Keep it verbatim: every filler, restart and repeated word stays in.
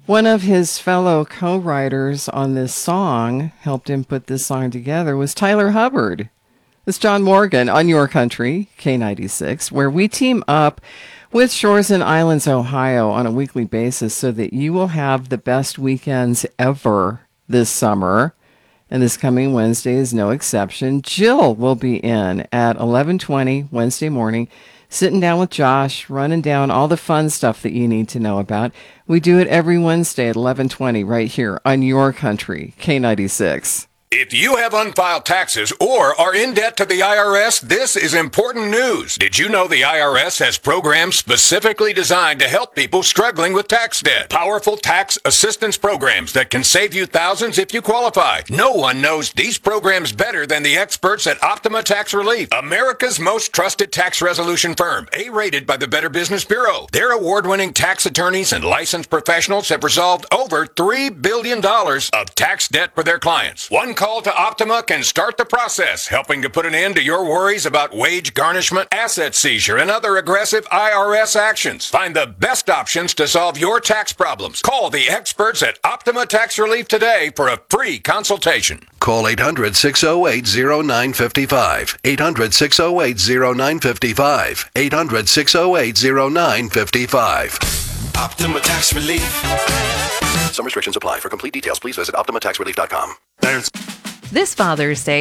One of his fellow co-writers on this song, helped him put this song together, was Tyler Hubbard. It's John Morgan on Your Country, K ninety-six, where we team up with Shores and Islands, Ohio on a weekly basis so that you will have the best weekends ever this summer. And this coming Wednesday is no exception. Jill will be in at eleven twenty Wednesday morning, sitting down with Josh, running down all the fun stuff that you need to know about. We do it every Wednesday at eleven twenty right here on Your Country, K ninety-six. If you have unfiled taxes or are in debt to the I R S, this is important news. Did you know the I R S has programs specifically designed to help people struggling with tax debt? Powerful tax assistance programs that can save you thousands if you qualify. No one knows these programs better than the experts at Optima Tax Relief, America's most trusted tax resolution firm, A-rated by the Better Business Bureau. Their award-winning tax attorneys and licensed professionals have resolved over three billion dollars of tax debt for their clients. One call to Optima can start the process, helping to put an end to your worries about wage garnishment, asset seizure, and other aggressive I R S actions. Find the best options to solve your tax problems. Call the experts at Optima Tax Relief today for a free consultation. Call eight hundred, six oh eight, oh nine five five. eight hundred, six oh eight, oh nine five five. eight hundred, six oh eight, oh nine five five. Optima Tax Relief. Some restrictions apply. For complete details, please visit optima tax relief dot com. This Father's Day,